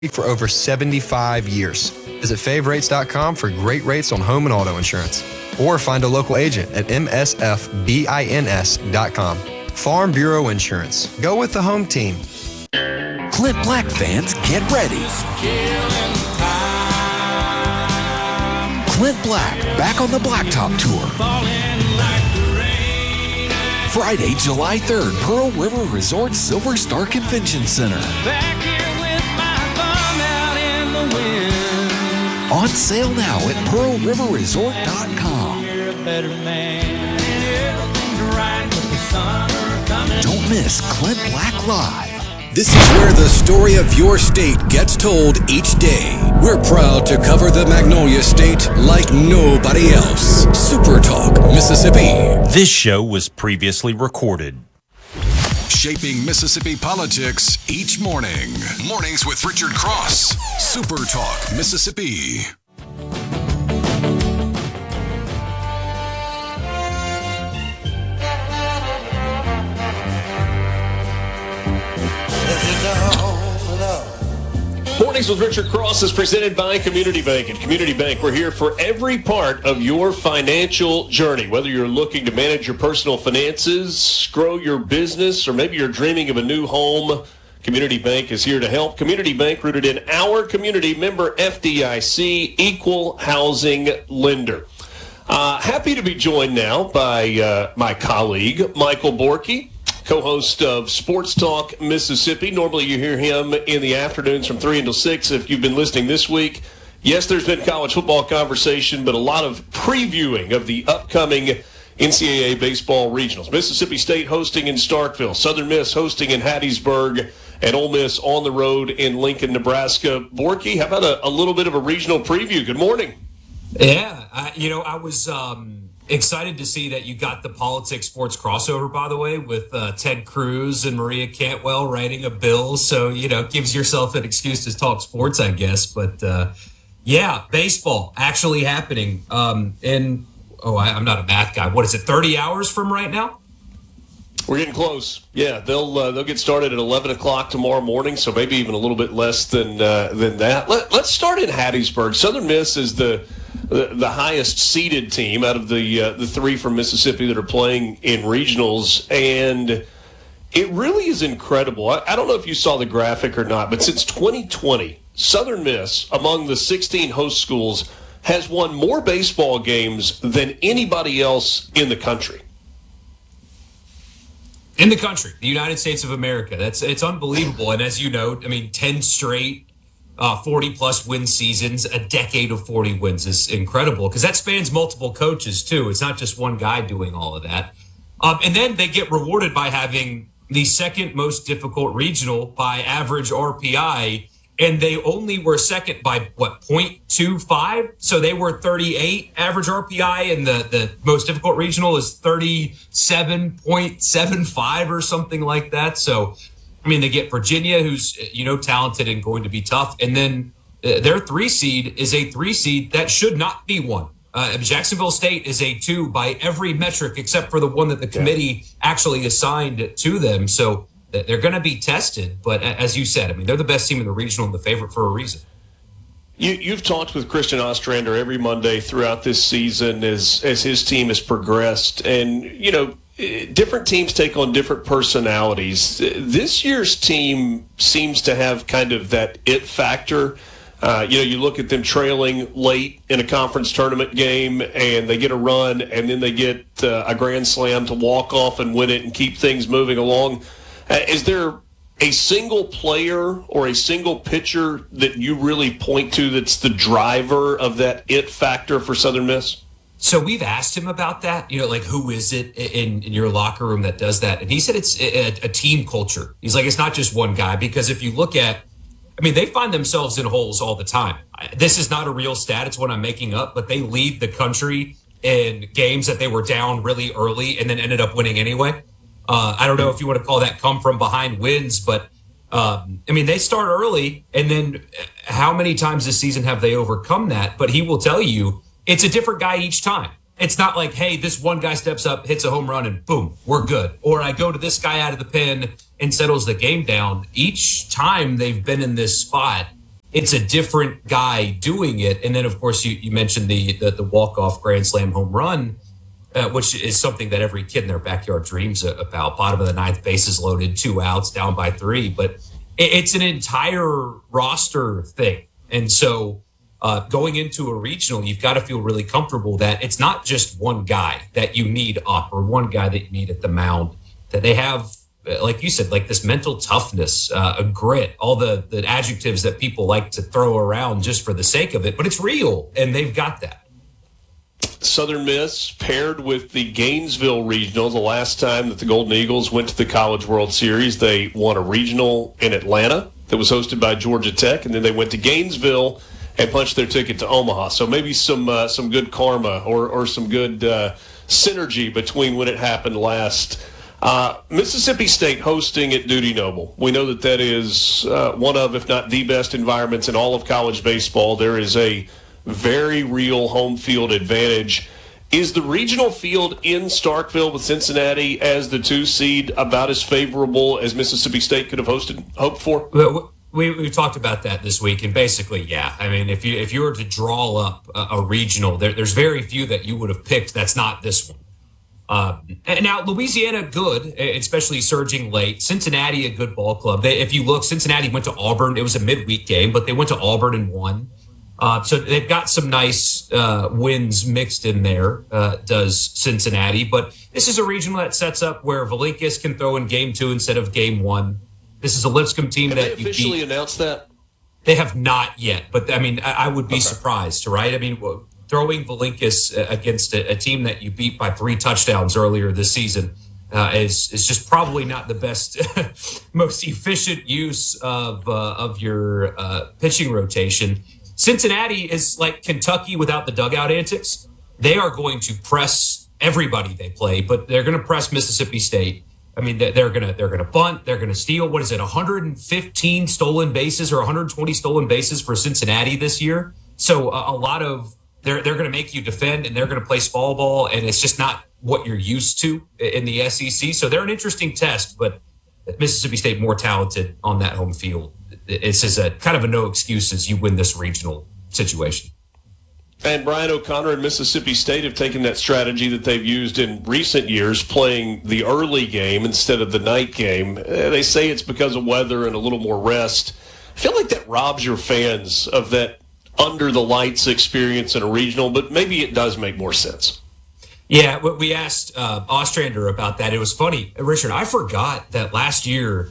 for over 75 years. Visit favrates.com for great rates on home and auto insurance. Or find a local agent at msfbins.com. Farm Bureau Insurance. Go with the home team. Clint Black fans, get ready. Clint Black back on the Blacktop Tour. Friday, July 3rd, Pearl River Resort Silver Star Convention Center. On sale now at pearlriverresort.com. Don't miss Clint Black Live. This is where the story of your state gets told each day. We're proud to cover the Magnolia State like nobody else. Super Talk, Mississippi. This show was previously recorded. Shaping Mississippi politics each morning. Mornings with Richard Cross. Super Talk, Mississippi. Mornings with Richard Cross is presented by Community Bank. At Community Bank, we're here for every part of your financial journey. Whether you're looking to manage your personal finances, grow your business, or maybe you're dreaming of a new home, Community Bank is here to help. Community Bank, rooted in our community, member FDIC, equal housing lender. Happy to be joined now by my colleague, Michael Borky, co-host of Sports Talk Mississippi. Normally you hear him in the afternoons from 3 until 6. If you've been listening this week, yes, there's been college football conversation, but a lot of previewing of the upcoming NCAA baseball regionals. Mississippi State hosting in Starkville, Southern Miss hosting in Hattiesburg, and Ole Miss on the road in Lincoln, Nebraska. Borky, how about a little bit of a regional preview? Good morning. Yeah, I was excited to see that you got the politics sports crossover, by the way, with Ted Cruz and Maria Cantwell writing a bill. So, it gives yourself an excuse to talk sports, I guess. But, baseball actually happening. I'm not a math guy. What is it, 30 hours from right now? We're getting close. Yeah, they'll get started at 11 o'clock tomorrow morning, so maybe even a little bit less than that. Let's start in Hattiesburg. Southern Miss is the highest seeded team out of the three from Mississippi that are playing in regionals, and it really is incredible. I don't know if you saw the graphic or not, but since 2020, Southern Miss, among the 16 host schools, has won more baseball games than anybody else in the country. In the country, the United States of America. It's unbelievable. And as you know, 10 straight 40-plus win seasons, a decade of 40 wins is incredible because that spans multiple coaches, too. It's not just one guy doing all of that. And then they get rewarded by having the second most difficult regional by average RPI, and they only were second by, 0.25? So they were 38 average RPI, and the most difficult regional is 37.75 or something like that. So they get Virginia, who's, talented and going to be tough. And then their 3 seed is a 3 seed that should not be 1. Jacksonville State is a 2 by every metric except for the one that the committee actually assigned to them. So they're going to be tested. But as you said, they're the best team in the regional and the favorite for a reason. You've talked with Christian Ostrander every Monday throughout this season as his team has progressed. And, different teams take on different personalities. This year's team seems to have kind of that it factor. You look at them trailing late in a conference tournament game, and they get a run, and then they get a grand slam to walk off and win it and keep things moving along. Is there a single player or a single pitcher that you really point to that's the driver of that it factor for Southern Miss? So we've asked him about that, who is it in your locker room that does that? And he said it's a team culture. He's like, it's not just one guy, because if you look at, they find themselves in holes all the time. This is not a real stat. It's what I'm making up, but they lead the country in games that they were down really early and then ended up winning anyway. I don't know if you want to call that come from behind wins, but they start early, and then how many times this season have they overcome that? But he will tell you, it's a different guy each time. It's not like, hey, this one guy steps up, hits a home run, and boom, we're good. Or I go to this guy out of the pen and settles the game down. Each time they've been in this spot, it's a different guy doing it. And then, of course, you mentioned the walk-off grand slam home run, which is something that every kid in their backyard dreams about. Bottom of the ninth, bases loaded, 2 outs, down by 3. But it's an entire roster thing. And so going into a regional, you've got to feel really comfortable that it's not just one guy that you need up or one guy that you need at the mound, that they have, like you said, like this mental toughness, a grit, all the adjectives that people like to throw around just for the sake of it, but it's real, and they've got that. Southern Miss paired with the Gainesville Regional. The last time that the Golden Eagles went to the College World Series, they won a regional in Atlanta that was hosted by Georgia Tech, and then they went to Gainesville and punched their ticket to Omaha. So maybe some good karma or some good synergy between when it happened last. Mississippi State hosting at Dudy Noble. We know that is one of, if not the best environments in all of college baseball. There is a very real home field advantage. Is the regional field in Starkville with Cincinnati as the 2 seed about as favorable as Mississippi State could have hoped for? We talked about that this week, and basically, yeah. I mean, if you were to draw up a regional, there's very few that you would have picked that's not this one. And now, Louisiana, good, especially surging late. Cincinnati, a good ball club. If you look, Cincinnati went to Auburn. It was a midweek game, but they went to Auburn and won. So they've got some nice wins mixed in there, does Cincinnati. But this is a regional that sets up where Valinkis can throw in game 2 instead of game 1. This is a Lipscomb team Have that they officially announced that? They have not yet, but I mean, I would be surprised, right? I mean, throwing Valinkis against a team that you beat by 3 touchdowns earlier this season is just probably not the best, most efficient use of your pitching rotation. Cincinnati is like Kentucky without the dugout antics. They are going to press everybody they play, but they're going to press Mississippi State. I mean, they're gonna bunt. They're gonna steal. What is it? 115 stolen bases or 120 stolen bases for Cincinnati this year. So a lot of they're gonna make you defend, and they're gonna play small ball, and it's just not what you're used to in the SEC. So they're an interesting test, but Mississippi State more talented on that home field. It's just a kind of a no excuses. You win this regional situation. And Brian O'Connor and Mississippi State have taken that strategy that they've used in recent years, playing the early game instead of the night game. They say it's because of weather and a little more rest. I feel like that robs your fans of that under-the-lights experience in a regional, but maybe it does make more sense. Yeah, we asked Ostrander about that. It was funny. Richard, I forgot that last year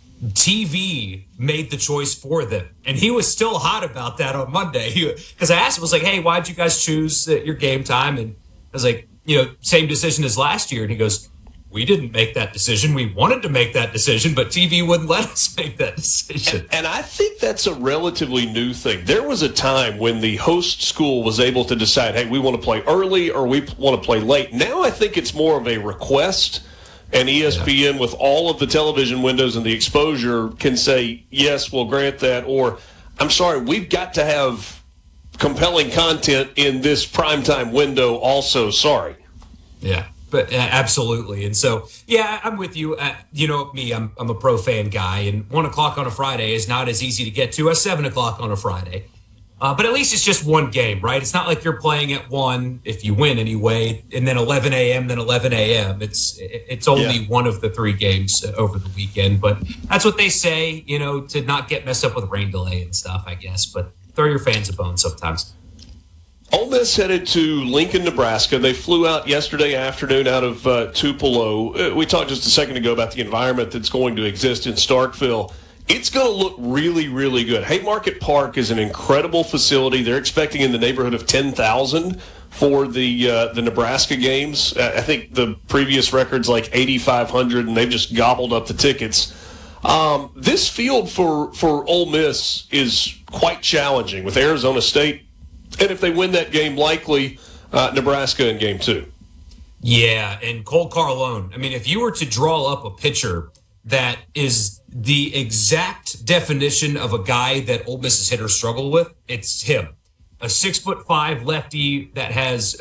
TV made the choice for them, and he was still hot about that on Monday because I asked him, I was like, hey, why'd you guys choose your game time? And I was like, same decision as last year. And he goes, we didn't make that decision. We wanted to make that decision, but TV wouldn't let us make that decision. And I think that's a relatively new thing. There was a time when the host school was able to decide, hey, we want to play early or we want to play late. Now I think it's more of a request. And ESPN, with all of the television windows and the exposure, can say, yes, we'll grant that. Or, I'm sorry, we've got to have compelling content in this primetime window also. Sorry. Yeah, but absolutely. And so, yeah, I'm with you. You know me, I'm a pro fan guy. And 1 o'clock on a Friday is not as easy to get to as 7 o'clock on a Friday. But at least it's just one game, right? It's not like you're playing at 1 if you win anyway, and then 11 a.m., then 11 a.m. It's only one of the 3 games over the weekend. But that's what they say, to not get messed up with rain delay and stuff, I guess. But throw your fans a bone sometimes. Ole Miss headed to Lincoln, Nebraska. They flew out yesterday afternoon out of Tupelo. We talked just a second ago about the environment that's going to exist in Starkville. It's going to look really, really good. Haymarket Park is an incredible facility. They're expecting in the neighborhood of 10,000 for the Nebraska games. I think the previous record's like 8,500, and they've just gobbled up the tickets. This field for Ole Miss is quite challenging with Arizona State, and if they win that game, likely Nebraska in game 2. Yeah, and Cole Carlone. I mean, if you were to draw up a pitcher that is the exact definition of a guy that Ole Miss's hitters struggle with, it's him. A 6'5" lefty that has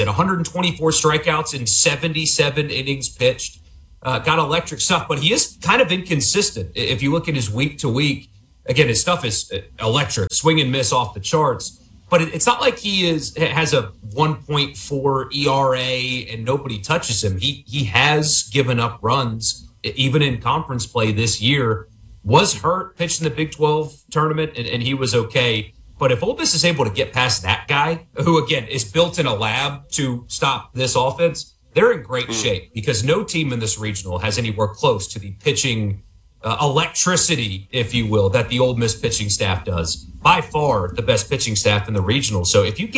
124 strikeouts in 77 innings pitched. Got electric stuff, but he is kind of inconsistent. If you look at his week to week, again, his stuff is electric, swing and miss off the charts. But it's not like he has a 1.4 ERA and nobody touches him. He has given up runs, even in conference play this year. Was hurt, pitched in the Big 12 tournament, and he was okay. But if Ole Miss is able to get past that guy, who, again, is built in a lab to stop this offense, they're in great shape because no team in this regional has anywhere close to the pitching electricity, if you will, that the Ole Miss pitching staff does. By far the best pitching staff in the regional. So if you get